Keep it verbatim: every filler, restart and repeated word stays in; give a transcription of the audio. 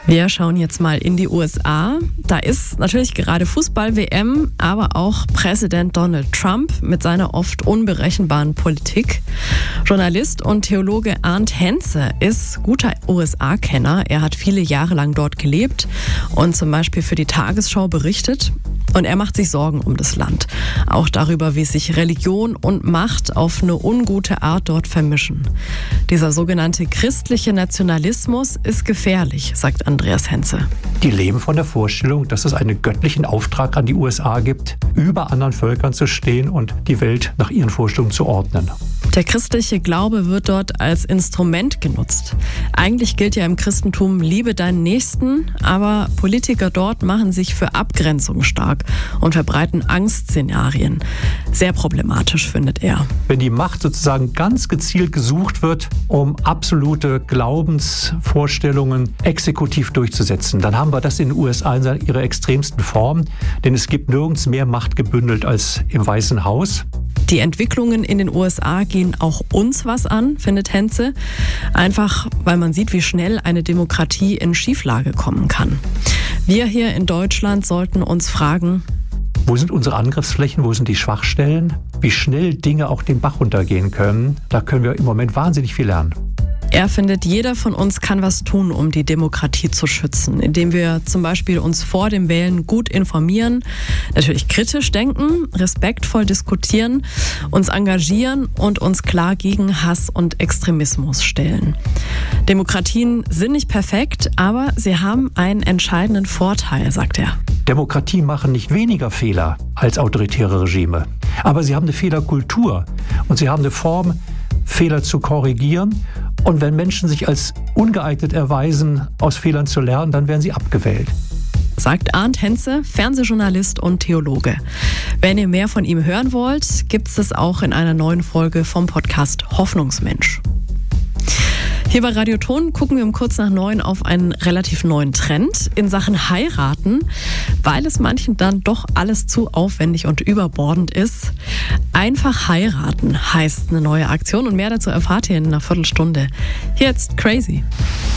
Wir schauen jetzt mal in die U S A. Da ist natürlich gerade Fußball-W M, aber auch Präsident Donald Trump mit seiner oft unberechenbaren Politik. Journalist und Theologe Arndt Henze ist guter U S A-Kenner. Er hat viele Jahre lang dort gelebt und zum Beispiel für die Tagesschau berichtet. Und er macht sich Sorgen um das Land. Auch darüber, wie sich Religion und Macht auf eine ungute Art dort vermischen. Dieser sogenannte christliche Nationalismus ist gefährlich, sagt Andreas Henze. Die leben von der Vorstellung, dass es einen göttlichen Auftrag an die U S A gibt, über anderen Völkern zu stehen und die Welt nach ihren Vorstellungen zu ordnen. Der christliche Glaube wird dort als Instrument genutzt. Eigentlich gilt ja im Christentum, liebe deinen Nächsten, aber Politiker dort machen sich für Abgrenzung stark und verbreiten Angstszenarien. Sehr problematisch, findet er. Wenn die Macht sozusagen ganz gezielt gesucht wird, um absolute Glaubensvorstellungen exekutiv durchzusetzen, dann haben wir das in den U S A in ihrer extremsten Form, denn es gibt nirgends mehr Macht gebündelt als im Weißen Haus. Die Entwicklungen in den U S A gehen auch uns was an, findet Henze. Einfach, weil man sieht, wie schnell eine Demokratie in Schieflage kommen kann. Wir hier in Deutschland sollten uns fragen: Wo sind unsere Angriffsflächen? Wo sind die Schwachstellen? Wie schnell Dinge auch den Bach runtergehen können? Da können wir im Moment wahnsinnig viel lernen. Er findet, jeder von uns kann was tun, um die Demokratie zu schützen, indem wir zum Beispiel uns vor dem Wählen gut informieren, natürlich kritisch denken, respektvoll diskutieren, uns engagieren und uns klar gegen Hass und Extremismus stellen. Demokratien sind nicht perfekt, aber sie haben einen entscheidenden Vorteil, sagt er. Demokratien machen nicht weniger Fehler als autoritäre Regime, aber sie haben eine Fehlerkultur und sie haben eine Form, Fehler zu korrigieren. Und wenn Menschen sich als ungeeignet erweisen, aus Fehlern zu lernen, dann werden sie abgewählt. Sagt Arndt Henze, Fernsehjournalist und Theologe. Wenn ihr mehr von ihm hören wollt, gibt es es auch in einer neuen Folge vom Podcast Hoffnungsmensch. Hier bei Radio Ton gucken wir um kurz nach neun auf einen relativ neuen Trend in Sachen Heiraten, weil es manchen dann doch alles zu aufwendig und überbordend ist. Einfach heiraten heißt eine neue Aktion und mehr dazu erfahrt ihr in einer Viertelstunde. Hier jetzt Crazy.